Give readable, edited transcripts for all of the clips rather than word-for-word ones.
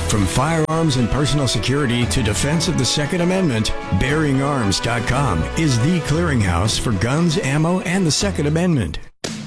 From firearms and personal security to defense of the Second Amendment, BearingArms.com is the clearinghouse for guns, ammo, and the Second Amendment.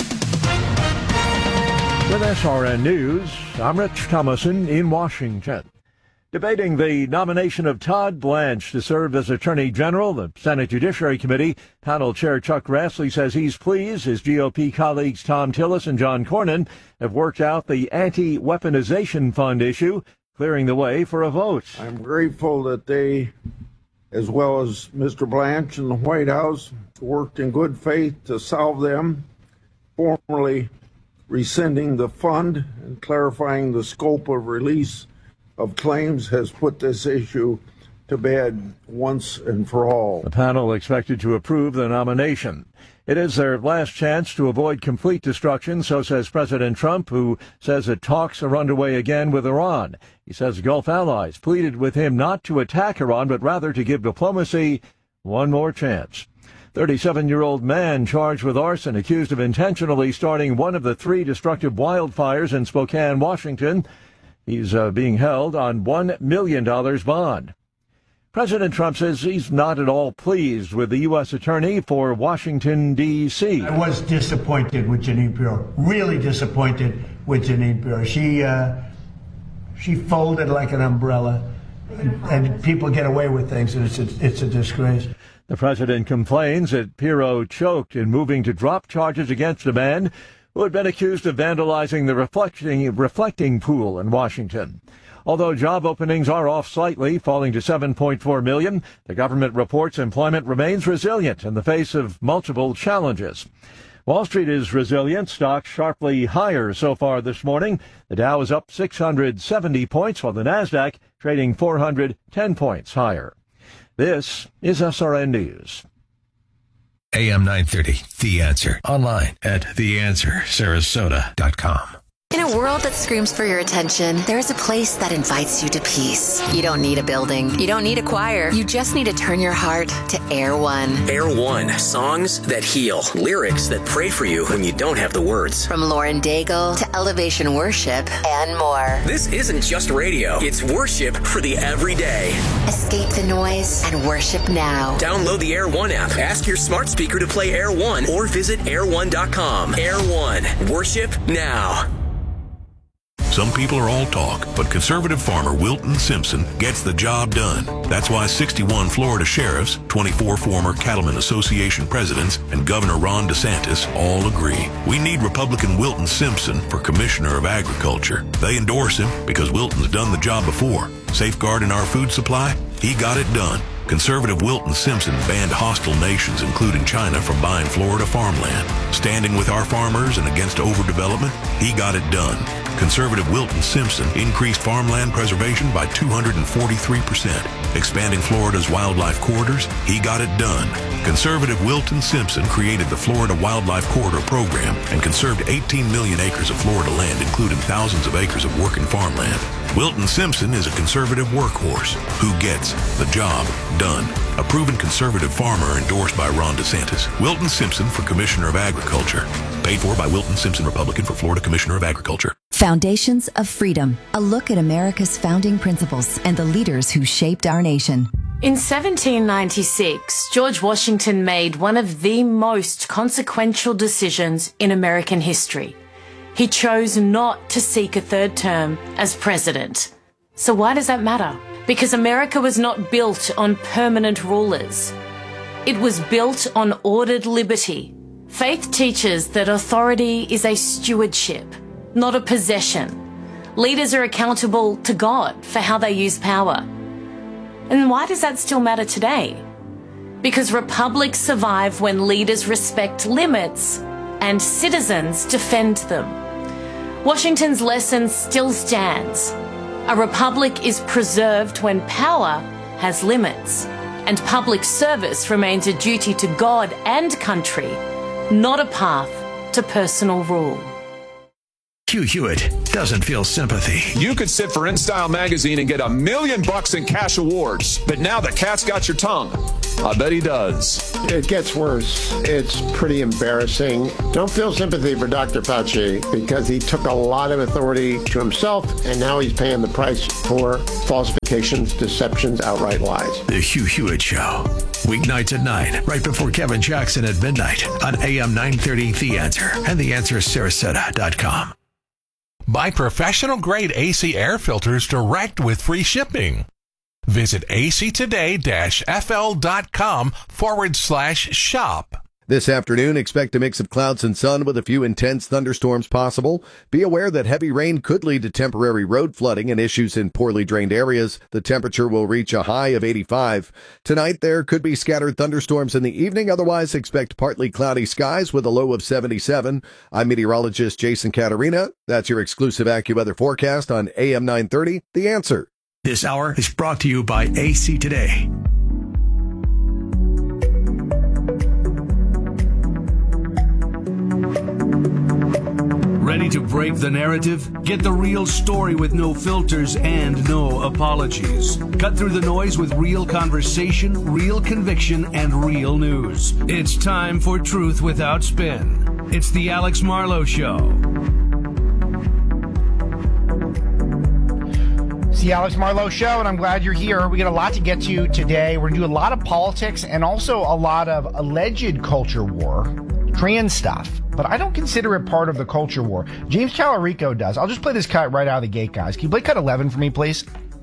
With SRN News, I'm Rich Thomason in Washington. Debating the nomination of Todd Blanche to serve as Attorney General, the Senate Judiciary Committee panel chair Chuck Grassley says he's pleased his GOP colleagues Thom Tillis and John Cornyn have worked out the anti-weaponization fund issue, clearing the way for a vote. I'm grateful that they, as well as Mr. Blanche and the White House, worked in good faith to solve them, formally rescinding the fund and clarifying the scope of release of claims has put this issue to bed once and for all. The panel expected to approve the nomination. It is their last chance to avoid complete destruction, so says President Trump, who says that talks are underway again with Iran. He says Gulf allies pleaded with him not to attack Iran, but rather to give diplomacy one more chance. 37-year-old man charged with arson, accused of intentionally starting one of the 3 destructive wildfires in Spokane, Washington. He's being held on $1 million bond. President Trump says he's not at all pleased with the U.S. Attorney for Washington, D.C. I was disappointed with Jeanine Pirro, really disappointed with Jeanine Pirro. She folded like an umbrella, and people get away with things, and it's a disgrace. The president complains that Pirro choked in moving to drop charges against a man who had been accused of vandalizing the reflecting pool in Washington. Although job openings are off slightly, falling to 7.4 million, the government reports employment remains resilient in the face of multiple challenges. Wall Street is resilient, stocks sharply higher so far this morning. The Dow is up 670 points, while the Nasdaq trading 410 points higher. This is SRN News. AM 930, The Answer. Online at theanswersarasota.com. In a world that screams for your attention, there is a place that invites you to peace. You don't need a building. You don't need a choir. You just need to turn your heart to Air One. Air One, songs that heal, lyrics that pray for you when you don't have the words. From Lauren Daigle to Elevation Worship and more. This isn't just radio. It's worship for the everyday. Escape the noise and worship now. Download the Air One app. Ask your smart speaker to play Air One or visit air1.com. Air One, worship now. Some people are all talk, but conservative farmer Wilton Simpson gets the job done. That's why 61 Florida sheriffs, 24 former Cattlemen Association presidents, and Governor Ron DeSantis all agree. We need Republican Wilton Simpson for Commissioner of Agriculture. They endorse him because Wilton's done the job before. Safeguarding our food supply, he got it done. Conservative Wilton Simpson banned hostile nations, including China, from buying Florida farmland. Standing with our farmers and against overdevelopment, he got it done. Conservative Wilton Simpson increased farmland preservation by 243%. Expanding Florida's wildlife corridors, he got it done. Conservative Wilton Simpson created the Florida Wildlife Corridor Program and conserved 18 million acres of Florida land, including thousands of acres of working farmland. Wilton Simpson is a conservative workhorse who gets the job done. A proven conservative farmer endorsed by Ron DeSantis. Wilton Simpson for Commissioner of Agriculture. Paid for by Wilton Simpson, Republican, for Florida Commissioner of Agriculture. Foundations of Freedom. A look at America's founding principles and the leaders who shaped our nation. In 1796, George Washington made one of the most consequential decisions in American history. He chose not to seek a third term as president. So why does that matter? Because America was not built on permanent rulers. It was built on ordered liberty. Faith teaches that authority is a stewardship, not a possession. Leaders are accountable to God for how they use power. And why does that still matter today? Because republics survive when leaders respect limits and citizens defend them. Washington's lesson still stands. A republic is preserved when power has limits, and public service remains a duty to God and country, not a path to personal rule. Hugh Hewitt doesn't feel sympathy. You could sit for InStyle magazine and get $1 million in cash awards, but now the cat's got your tongue. I bet he does. It gets worse. It's pretty embarrassing. Don't feel sympathy for Dr. Fauci because he took a lot of authority to himself, and now he's paying the price for falsifications, deceptions, outright lies. The Hugh Hewitt Show. Weeknights at 9, right before Kevin Jackson at midnight on AM 930 The Answer and TheAnswerSarasota.com. Buy professional-grade AC air filters direct with free shipping. Visit actoday-fl.com/shop. This afternoon, expect a mix of clouds and sun with a few intense thunderstorms possible. Be aware that heavy rain could lead to temporary road flooding and issues in poorly drained areas. The temperature will reach a high of 85. Tonight, there could be scattered thunderstorms in the evening. Otherwise, expect partly cloudy skies with a low of 77. I'm meteorologist Jason Caterina. That's your exclusive AccuWeather forecast on AM 930, The Answer. This hour is brought to you by AC Today. Ready to break the narrative? Get the real story with no filters and no apologies. Cut through the noise with real conversation, real conviction, and real news. It's time for Truth Without Spin. It's the Alex Marlowe Show. It's the Alex Marlowe Show, and I'm glad you're here. We got a lot to get to today. We're going to do a lot of politics and also a lot of alleged culture war, trans stuff. But I don't consider it part of the culture war. James Calarico does. I'll just play this cut right out of the gate, guys. Can you play cut 11 for me, please?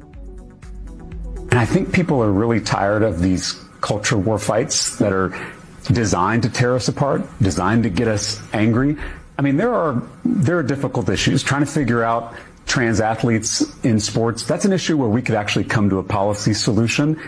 And I think people are really tired of these culture war fights that are designed to tear us apart, designed to get us angry. I mean, there are difficult issues. Trying to figure out trans athletes in sports, that's an issue where we could actually come to a policy solution.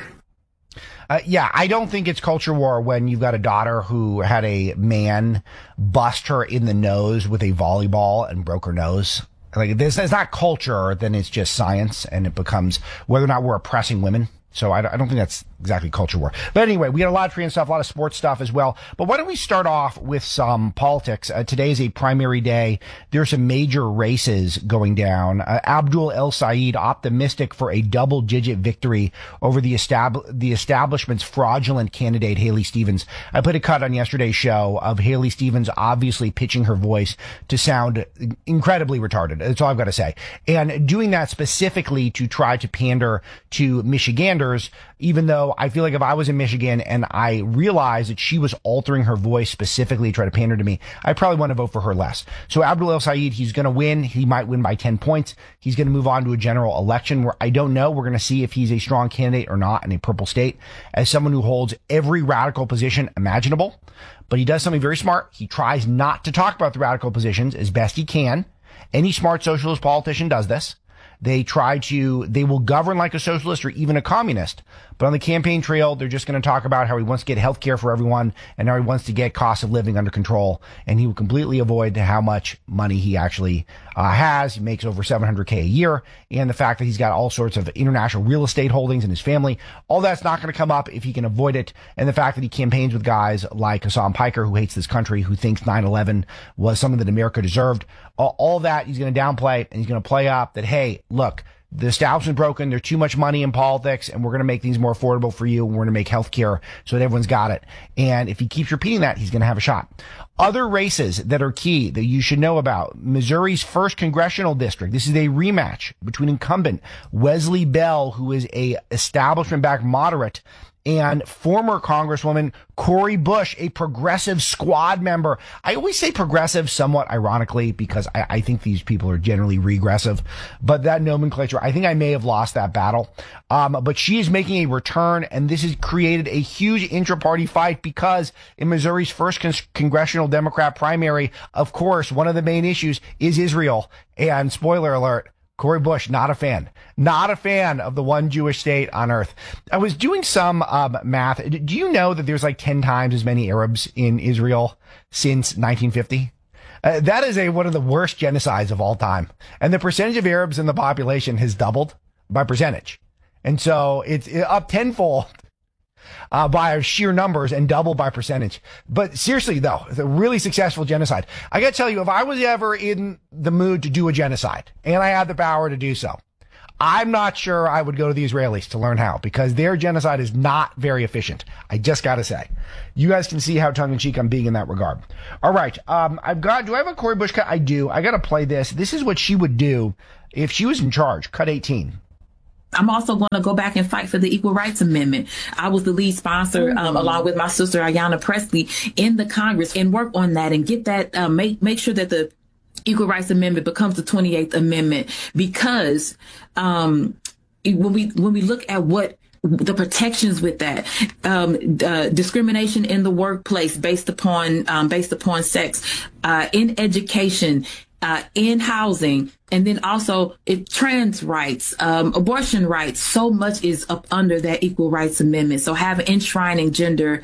Yeah, I don't think it's culture war when you've got a daughter who had a man bust her in the nose with a volleyball and broke her nose. Like, this is not culture, then it's just science, and it becomes whether or not we're oppressing women. So I don't think that's exactly culture war. But anyway, we got a lot of trans stuff, a lot of sports stuff as well. But why don't we start off with some politics? Today is a primary day. There's some major races going down. Abdul El Sayed optimistic for a double-digit victory over the establishment's fraudulent candidate, Haley Stevens. I put a cut on yesterday's show of Haley Stevens obviously pitching her voice to sound incredibly retarded. That's all I've got to say. And doing that specifically to try to pander to Michiganders, even though I feel like if I was in Michigan and I realized that she was altering her voice specifically to try to pander to me, I probably want to vote for her less. So Abdul El Sayed, he's going to win. He might win by 10 points. He's going to move on to a general election where I don't know. We're going to see if he's a strong candidate or not in a purple state. As someone who holds every radical position imaginable, but he does something very smart. He tries not to talk about the radical positions as best he can. Any smart socialist politician does this. They will govern like a socialist or even a communist. But on the campaign trail, they're just going to talk about how he wants to get health care for everyone and how he wants to get cost of living under control. And he will completely avoid how much money he actually has. He makes over $700K a year. And the fact that he's got all sorts of international real estate holdings in his family. All that's not going to come up if he can avoid it. And the fact that he campaigns with guys like Hassan Piker, who hates this country, who thinks 9/11 was something that America deserved. All that he's going to downplay, and he's going to play up that, hey, look, the establishment's broken. There's too much money in politics, and we're going to make things more affordable for you. And we're going to make health care so that everyone's got it. And if he keeps repeating that, he's going to have a shot. Other races that are key that you should know about. Missouri's 1st congressional district. This is a rematch between incumbent Wesley Bell, who is a establishment-backed moderate, and former Congresswoman Cori Bush, a progressive squad member. I always say progressive somewhat ironically because I think these people are generally regressive, but that nomenclature, I think I may have lost that battle. But she is making a return, and this has created a huge intra-party fight because in Missouri's 1st congressional Democrat primary, of course, one of the main issues is Israel. And spoiler alert, Cori Bush, not a fan of the one Jewish state on earth. I was doing some math. Do you know that there's like 10 times as many Arabs in Israel since 1950? That is one of the worst genocides of all time. And the percentage of Arabs in the population has doubled by percentage. And so it's up tenfold by sheer numbers and double by percentage. But seriously, though, it's a really successful genocide. I got to tell you, if I was ever in the mood to do a genocide and I had the power to do so, I'm not sure I would go to the Israelis to learn how, because their genocide is not very efficient. I just got to say. You guys can see how tongue-in-cheek I'm being in that regard. All right. do I have a Cori Bush cut? I do. I got to play this. This is what she would do if she was in charge. Cut 18. I'm also going to go back and fight for the Equal Rights Amendment. I was the lead sponsor, along with my sister, Ayanna Pressley, in the Congress, and work on that and get that, make sure that the Equal Rights Amendment becomes the 28th Amendment, because when we look at what the protections with that, discrimination in the workplace based upon sex, in education, in housing, and then also trans rights, abortion rights, so much is up under that Equal Rights Amendment. So having enshrining gender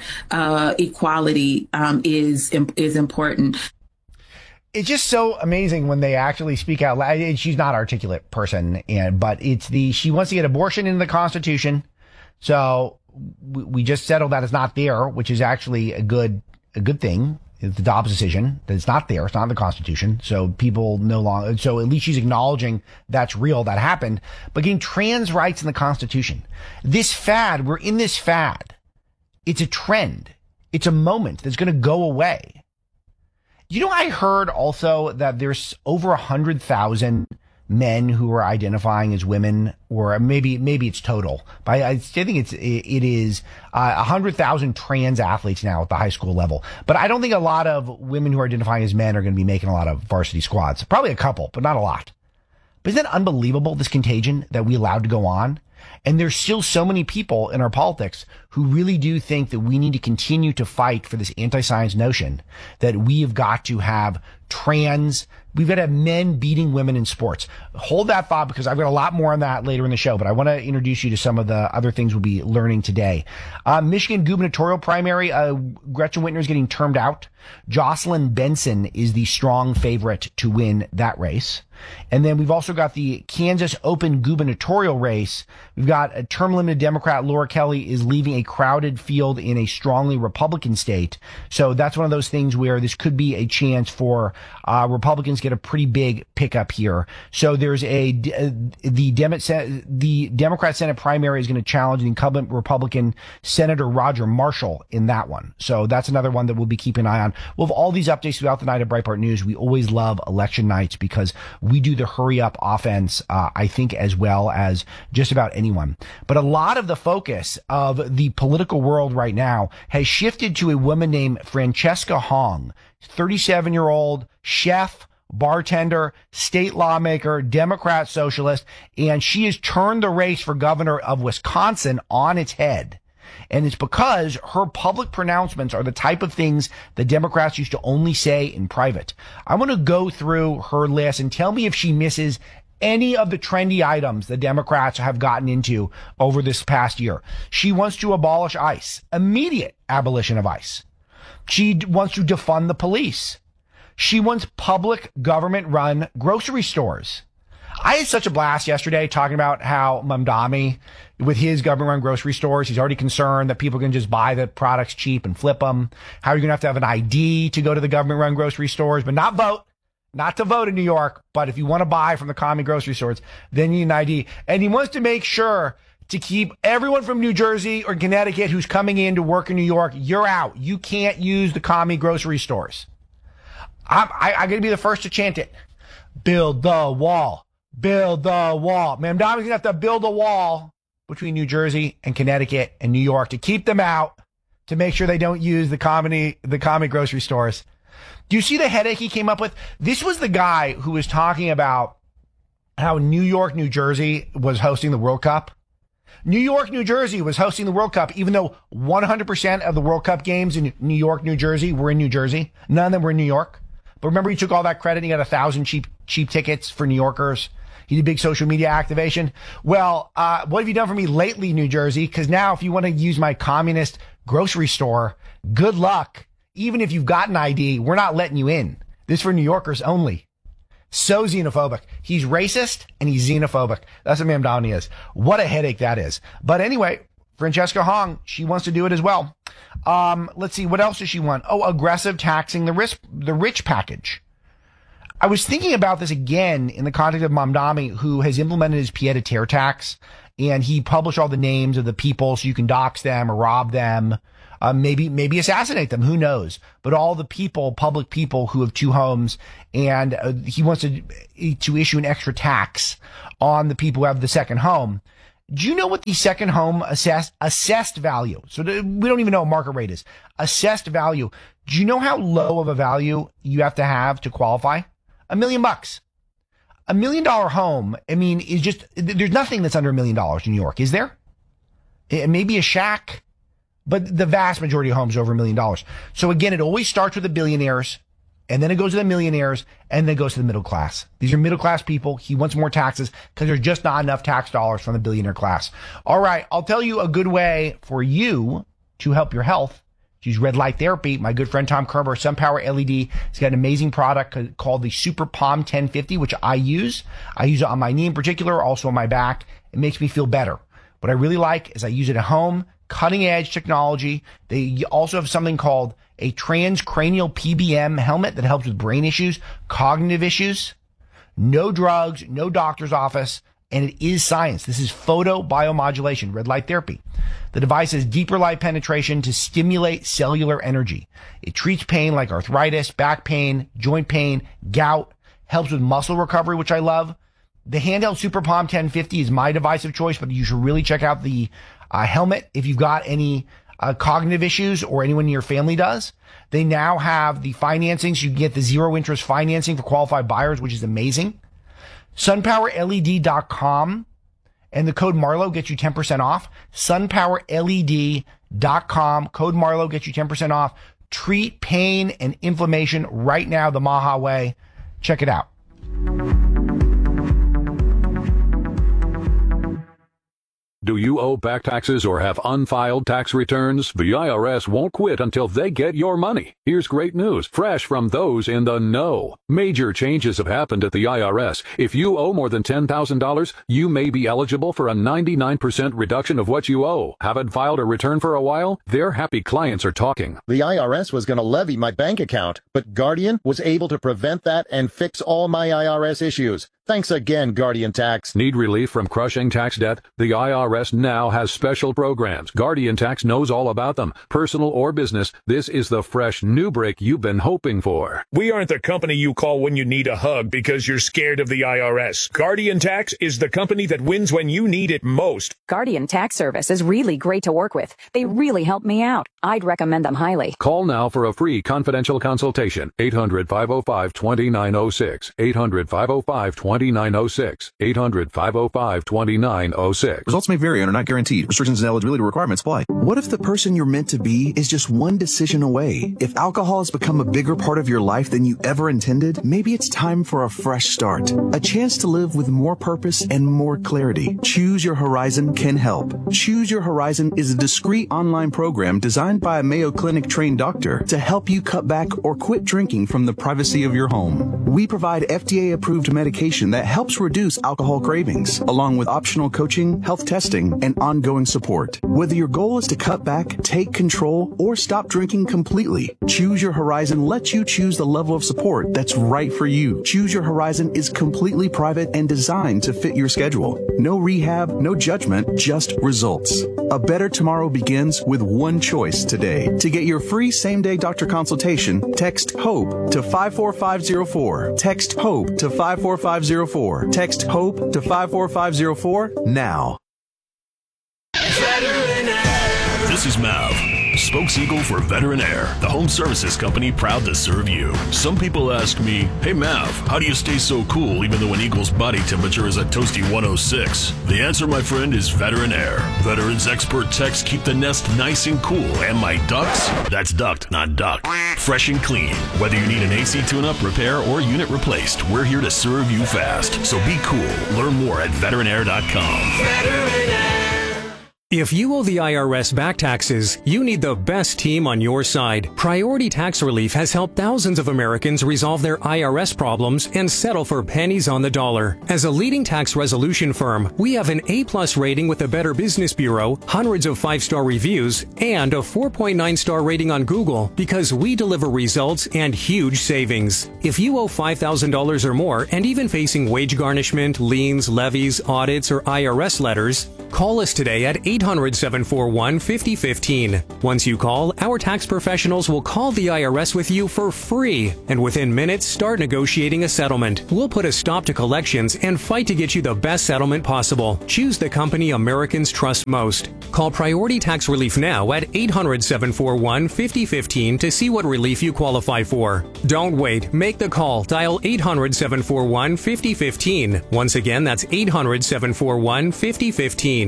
equality is important. It's just so amazing when they actually speak out loud. She's not an articulate person, but she wants to get abortion into the Constitution. So we just settled that it's not there, which is actually a good thing. It's the Dobbs decision that it's not there. It's not in the Constitution. So people no longer, so at least she's acknowledging that's real, that happened. But getting trans rights in the Constitution, this fad, we're in this fad. It's a trend. It's a moment that's going to go away. You know, I heard also that there's over 100,000 men who are identifying as women, or maybe it's total, but I think it is 100,000 trans athletes now at the high school level. But I don't think a lot of women who are identifying as men are going to be making a lot of varsity squads. Probably a couple, but not a lot. But isn't that unbelievable, this contagion that we allowed to go on? And there's still so many people in our politics who really do think that we need to continue to fight for this anti-science notion that we have got to have we've got to have men beating women in sports. Hold that thought, because I've got a lot more on that later in the show, but I want to introduce you to some of the other things we'll be learning today. Michigan gubernatorial primary, Gretchen Whitmer is getting termed out. Jocelyn Benson is the strong favorite to win that race. And then we've also got the Kansas open gubernatorial race. We've got a term limited Democrat, Laura Kelly, is leaving a crowded field in a strongly Republican state. So that's one of those things where this could be a chance for Republicans get a pretty big pickup here. So there's the Democrat Senate primary is going to challenge the incumbent Republican Senator Roger Marshall in that one. So that's another one that we'll be keeping an eye on. We'll have all these updates throughout the night at Breitbart News. We always love election nights because we do the hurry up offense, I think, as well as just about anyone. But a lot of the focus of the political world right now has shifted to a woman named Francesca Hong, 37-year-old chef, bartender, state lawmaker, Democrat socialist, and she has turned the race for governor of Wisconsin on its head. And it's because her public pronouncements are the type of things the Democrats used to only say in private. I want to go through her list and tell me if she misses any of the trendy items the Democrats have gotten into over this past year. She wants to abolish ICE, immediate abolition of ICE. She wants to defund the police. She wants public government-run grocery stores. I had such a blast yesterday talking about how Mamdani, with his government-run grocery stores, he's already concerned that people can just buy the products cheap and flip them. How you're going to have an ID to go to the government-run grocery stores, but not vote. Not to vote in New York, but if you want to buy from the commie grocery stores, then you need an ID. And he wants to make sure to keep everyone from New Jersey or Connecticut who's coming in to work in New York, you're out. You can't use the commie grocery stores. I'm going to be the first to chant it. Build the wall. Build the wall. Mamdani's going to have to build a wall between New Jersey and Connecticut and New York to keep them out, to make sure they don't use the commie grocery stores. Do you see the headache he came up with? This was the guy who was talking about how New York, New Jersey was hosting the World Cup. New York, New Jersey was hosting the World Cup, even though 100% of the World Cup games in New York, New Jersey were in New Jersey. None of them were in New York. But remember, he took all that credit and he got 1,000 cheap tickets for New Yorkers. He did big social media activation. Well, what have you done for me lately, New Jersey? Because now if you want to use my communist grocery store, good luck. Even if you've got an ID, we're not letting you in. This is for New Yorkers only. So xenophobic. He's racist and he's xenophobic. That's what Mamdani is. What a headache that is. But anyway, Francesca Hong, she wants to do it as well. Let's see, what else does she want? Oh, aggressive taxing the rich package. I was thinking about this again in the context of Mamdani, who has implemented his pied-à-terre tax, and he published all the names of the people so you can dox them or rob them, maybe assassinate them, who knows? But all the people, public people who have two homes, and he wants to issue an extra tax on the people who have the second home. Do you know what the second home assessed value? So we don't even know what market rate is. Assessed value. Do you know how low of a value you have to qualify? $1 million. $1 million home, I mean, is just, there's nothing that's under $1 million in New York, is there? It may be a shack, but the vast majority of homes are over $1 million. So again, it always starts with the billionaires, and then it goes to the millionaires, and then it goes to the middle class. These are middle class people. He wants more taxes because there's just not enough tax dollars from the billionaire class. All right, I'll tell you a good way for you to help your health. Use red light therapy. My good friend Tom Kerber, SunPower LED, has got an amazing product called the Super Palm 1050, which I use. I use it on my knee in particular, also on my back. It makes me feel better. What I really like is I use it at home, cutting edge technology. They also have something called a transcranial PBM helmet that helps with brain issues, cognitive issues, no drugs, no doctor's office, and it is science. This is photobiomodulation, red light therapy. The device has deeper light penetration to stimulate cellular energy. It treats pain like arthritis, back pain, joint pain, gout, helps with muscle recovery, which I love. The handheld Super Palm 1050 is my device of choice, but you should really check out the helmet if you've got any cognitive issues or anyone in your family does. They now have the financing, so you can get the zero interest financing for qualified buyers, which is amazing. SunPowerLED.com and the code Marlowe gets you 10% off. SunPowerLED.com, code Marlowe gets you 10% off. Treat pain and inflammation right now the Maha way. Check it out. Do you owe back taxes or have unfiled tax returns? The IRS won't quit until they get your money. Here's great news, fresh from those in the know. Major changes have happened at the IRS. If you owe more than $10,000, you may be eligible for a 99% reduction of what you owe. Haven't filed a return for a while? Their happy clients are talking. The IRS was going to levy my bank account, but Guardian was able to prevent that and fix all my IRS issues. Thanks again, Guardian Tax. Need relief from crushing tax debt? The IRS now has special programs. Guardian Tax knows all about them. Personal or business, this is the fresh new break you've been hoping for. We aren't the company you call when you need a hug because you're scared of the IRS. Guardian Tax is the company that wins when you need it most. Guardian Tax Service is really great to work with. They really helped me out. I'd recommend them highly. Call now for a free confidential consultation. 800-505-2906. 800-505-2906. 800-505-2906. Results may vary and are not guaranteed. Restrictions and eligibility requirements apply. What if the person you're meant to be is just one decision away? If alcohol has become a bigger part of your life than you ever intended, maybe it's time for a fresh start. A chance to live with more purpose and more clarity. Choose Your Horizon can help. Choose Your Horizon is a discreet online program designed by a Mayo Clinic trained doctor to help you cut back or quit drinking from the privacy of your home. We provide FDA-approved medication that helps reduce alcohol cravings, along with optional coaching, health testing, and ongoing support. Whether your goal is to cut back, take control, or stop drinking completely, Choose Your Horizon lets you choose the level of support that's right for you. Choose Your Horizon is completely private and designed to fit your schedule. No rehab, no judgment, just results. A better tomorrow begins with one choice today. To get your free same-day doctor consultation, text HOPE to 54504. Text HOPE to 54504. Text HOPE to 54504 now. This is Mav, spokes-eagle for Veteran Air, the home services company proud to serve you. Some people ask me, hey Mav, how do you stay so cool even though an eagle's body temperature is a toasty 106? The answer, my friend, is Veteran Air. Veterans expert techs keep the nest nice and cool, and my ducks, that's ducked, not ducked, fresh and clean. Whether you need an AC tune-up, repair, or unit replaced, we're here to serve you fast. So be cool. Learn more at veteranair.com. Veteran Air. If you owe the IRS back taxes, you need the best team on your side. Priority Tax Relief has helped thousands of Americans resolve their IRS problems and settle for pennies on the dollar. As a leading tax resolution firm, we have an A+ rating with the Better Business Bureau, hundreds of 5-star reviews, and a 4.9-star rating on Google because we deliver results and huge savings. If you owe $5,000 or more and even facing wage garnishment, liens, levies, audits, or IRS letters, call us today at 800-741-5015. Once you call, our tax professionals will call the IRS with you for free, and within minutes start negotiating a settlement. We'll put a stop to collections and fight to get you the best settlement possible. Choose the company Americans trust most. Call Priority Tax Relief now at 800-741-5015 to see what relief you qualify for. Don't wait. Make the call. Dial 800-741-5015. Once again, that's 800-741-5015.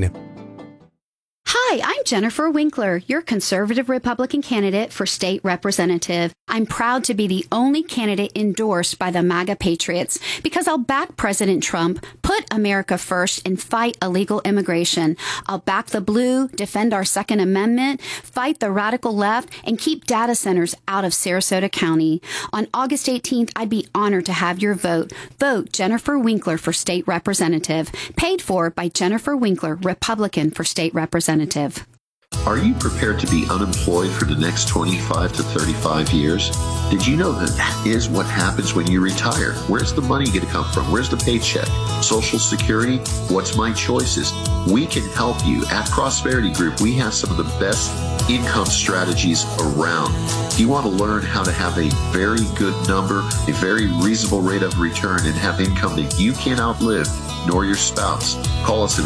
Hi, I'm Jennifer Winkler, your conservative Republican candidate for state representative. I'm proud to be the only candidate endorsed by the MAGA Patriots because I'll back President Trump, put America first, and fight illegal immigration. I'll back the blue, defend our Second Amendment, fight the radical left, and keep data centers out of Sarasota County. On August 18th, I'd be honored to have your vote. Vote Jennifer Winkler for state representative. Paid for by Jennifer Winkler, Republican for state representative. Are you prepared to be unemployed for the next 25 to 35 years? Did you know that is what happens when you retire? Where's the money going to come from? Where's the paycheck? Social Security? What's my choices? We can help you. At Prosperity Group, we have some of the best income strategies around. If you want to learn how to have a very good number, a very reasonable rate of return, and have income that you can't outlive, nor your spouse, call us at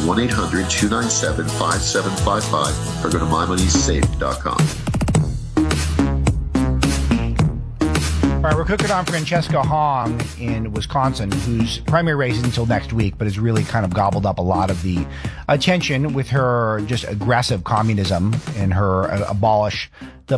1-800-297-5755 or go to mymoneysafe.com. All right, we're cooking on Francesca Hong in Wisconsin, whose primary race is until next week, but has really kind of gobbled up a lot of the attention with her just aggressive communism and her abolish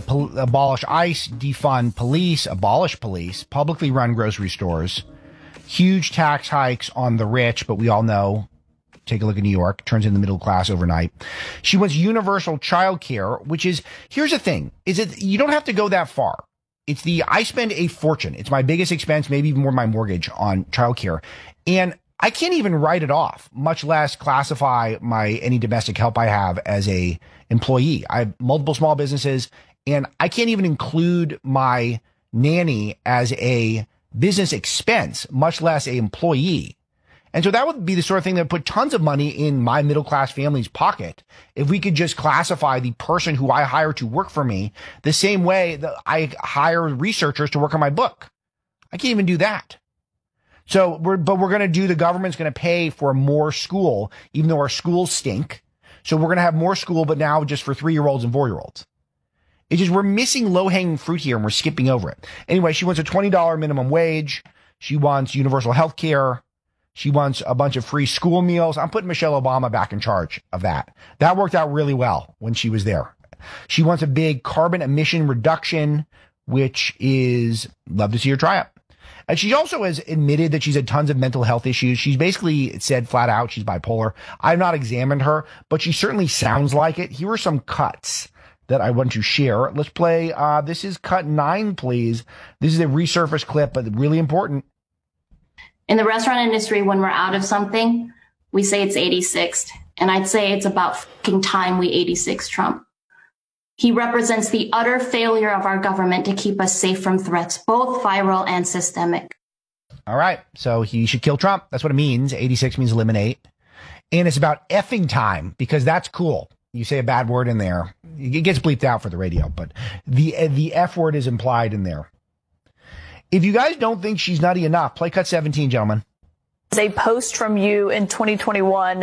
ICE, defund police, abolish police, publicly run grocery stores, huge tax hikes on the rich, but we all know, take a look at New York, turns into the middle class overnight. She wants universal child care, which is, here's the thing, is that you don't have to go that far. I spend a fortune. It's my biggest expense, maybe even more than my mortgage on childcare. And I can't even write it off, much less classify any domestic help I have as a employee. I have multiple small businesses, and I can't even include my nanny as a business expense, much less a employee. And so that would be the sort of thing that would put tons of money in my middle class family's pocket if we could just classify the person who I hire to work for me the same way that I hire researchers to work on my book. I can't even do that. So we're going to do, the government's going to pay for more school, even though our schools stink. So we're going to have more school, but now just for 3-year-olds and 4-year-olds. It's just, we're missing low-hanging fruit here and we're skipping over it. Anyway, she wants a $20 minimum wage. She wants universal health care. She wants a bunch of free school meals. I'm putting Michelle Obama back in charge of that. That worked out really well when she was there. She wants a big carbon emission reduction, which is, love to see her try it. And she also has admitted that she's had tons of mental health issues. She's basically said flat out she's bipolar. I've not examined her, but she certainly sounds like it. Here are some cuts that I want to share. Let's play. This is cut 9, please. This is a resurfaced clip, but really important. In the restaurant industry, when we're out of something, we say it's 86th. And I'd say it's about fucking time we 86 Trump. He represents the utter failure of our government to keep us safe from threats, both viral and systemic. All right. So he should kill Trump. That's what it means. 86 means eliminate. And it's about effing time, because that's cool. You say a bad word in there. It gets bleeped out for the radio, but the F word is implied in there. If you guys don't think she's nutty enough, play cut 17, gentlemen. A post from you in 2021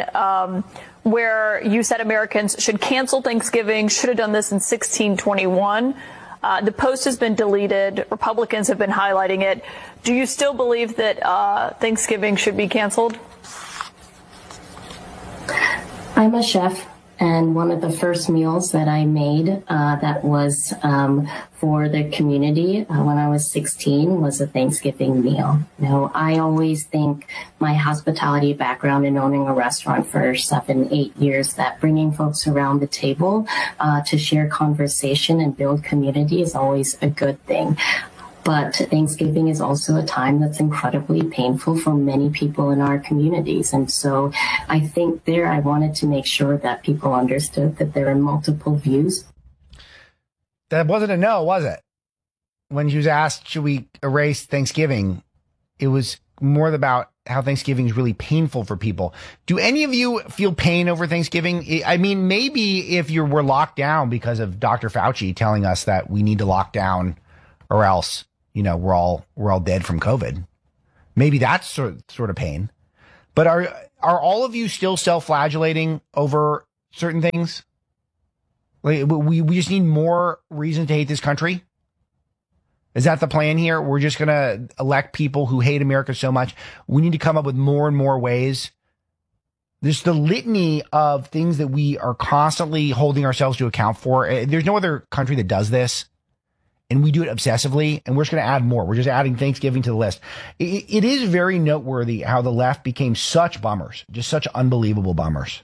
where you said Americans should cancel Thanksgiving, should have done this in 1621. The post has been deleted. Republicans have been highlighting it. Do you still believe that Thanksgiving should be canceled? I'm a chef, And one of the first meals that I made that was for the community when I was 16 was a Thanksgiving meal. You know, I always think my hospitality background in owning a restaurant for 7-8 years, that bringing folks around the table to share conversation and build community is always a good thing. But Thanksgiving is also a time that's incredibly painful for many people in our communities. And so I think I wanted to make sure that people understood that there are multiple views. That wasn't a no, was it? When she was asked, should we erase Thanksgiving? It was more about how Thanksgiving is really painful for people. Do any of you feel pain over Thanksgiving? I mean, maybe if we're locked down because of Dr. Fauci telling us that we need to lock down or else, you know, we're all dead from COVID. Maybe that's sort of pain. But are all of you still self-flagellating over certain things? Like, we just need more reason to hate this country? Is that the plan here? We're just going to elect people who hate America so much. We need to come up with more and more ways. There's the litany of things that we are constantly holding ourselves to account for. There's no other country that does this. And we do it obsessively, and we're just going to add more. We're just adding Thanksgiving to the list. It is very noteworthy how the left became such bummers, just such unbelievable bummers.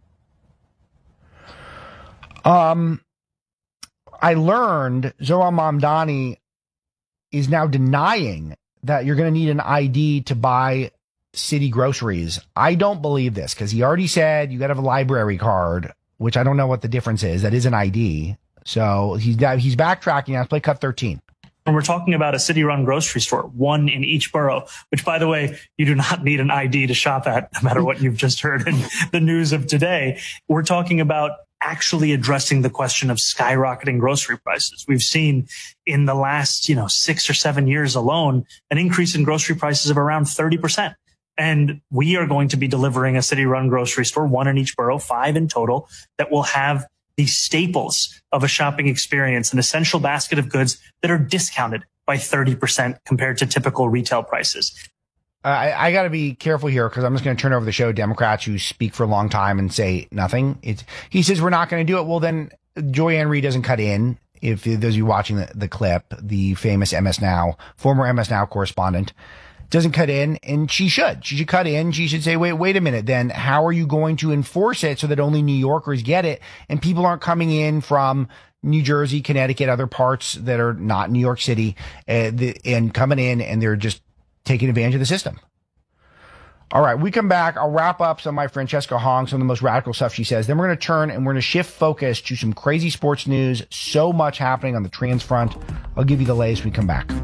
I learned Zohran Mamdani is now denying that you're going to need an ID to buy city groceries. I don't believe this because he already said you got to have a library card, which I don't know what the difference is. That is an ID. So he's backtracking now. Let's play cut 13. And we're talking about a city-run grocery store, one in each borough, which, by the way, you do not need an ID to shop at, no matter what you've just heard in the news of today. We're talking about actually addressing the question of skyrocketing grocery prices. We've seen in the last, 6 or 7 years alone, an increase in grocery prices of around 30%. And we are going to be delivering a city-run grocery store, one in each borough, 5 in total, that will have the staples of a shopping experience, an essential basket of goods that are discounted by 30% compared to typical retail prices. I got to be careful here because I'm just going to turn over the show to Democrats who speak for a long time and say nothing. He says we're not going to do it. Well, then Joy Ann Reid doesn't cut in. If those of you watching the clip, the famous former MS Now correspondent, doesn't cut in, and she should cut in. She should say, wait a minute, then how are you going to enforce it so that only New Yorkers get it and people aren't coming in from New Jersey, Connecticut, other parts that are not New York City, and coming in and they're just taking advantage of the system. All right, we come back. I'll wrap up some of my Francesca Hong, some of the most radical stuff she says. Then we're going to turn and we're going to shift focus to some crazy sports news. So much happening on the trans front. I'll give you the latest when we come back.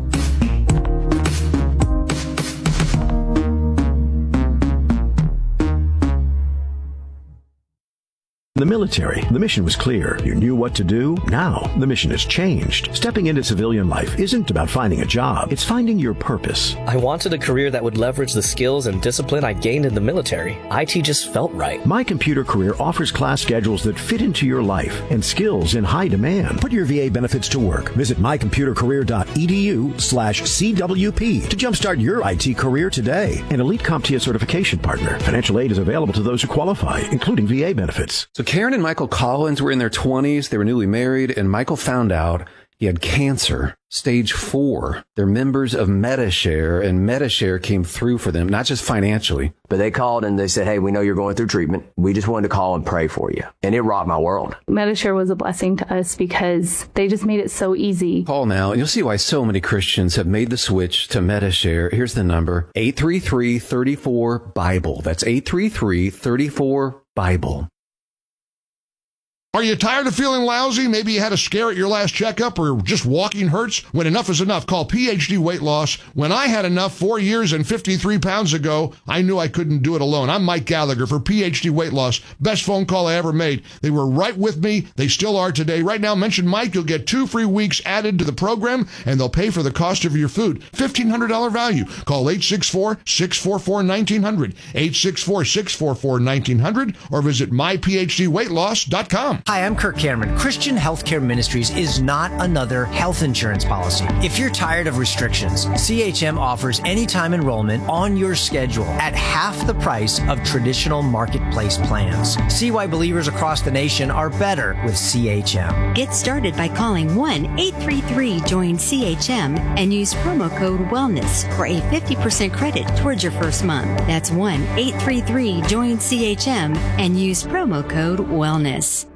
The military, the mission was clear. You knew what to do. Now, the mission has changed. Stepping into civilian life isn't about finding a job. It's finding your purpose. I wanted a career that would leverage the skills and discipline I gained in the military. IT just felt right. My Computer Career offers class schedules that fit into your life and skills in high demand. Put your VA benefits to work. Visit mycomputercareer.edu/CWP to jumpstart your IT career today. An elite CompTIA certification partner. Financial aid is available to those who qualify, including VA benefits. So Karen and Michael Collins were in their 20s. They were newly married, and Michael found out he had cancer, stage 4. They're members of Medi-Share, and Medi-Share came through for them, not just financially. But they called and they said, hey, we know you're going through treatment. We just wanted to call and pray for you. And it rocked my world. Medi-Share was a blessing to us because they just made it so easy. Call now, and you'll see why so many Christians have made the switch to Medi-Share. Here's the number, 833-34-BIBLE. That's 833-34-BIBLE. Are you tired of feeling lousy? Maybe you had a scare at your last checkup or just walking hurts? When enough is enough, call PhD Weight Loss. When I had enough 4 years and 53 pounds ago, I knew I couldn't do it alone. I'm Mike Gallagher for PhD Weight Loss. Best phone call I ever made. They were right with me. They still are today. Right now, mention Mike. You'll get 2 free weeks added to the program, and they'll pay for the cost of your food. $1,500 value. Call 864-644-1900, 864-644-1900, or visit myphdweightloss.com. Hi, I'm Kirk Cameron. Christian Healthcare Ministries is not another health insurance policy. If you're tired of restrictions, CHM offers anytime enrollment on your schedule at half the price of traditional marketplace plans. See why believers across the nation are better with CHM. Get started by calling 1-833-JOIN-CHM and use promo code WELLNESS for a 50% credit towards your first month. That's 1-833-JOIN-CHM and use promo code WELLNESS.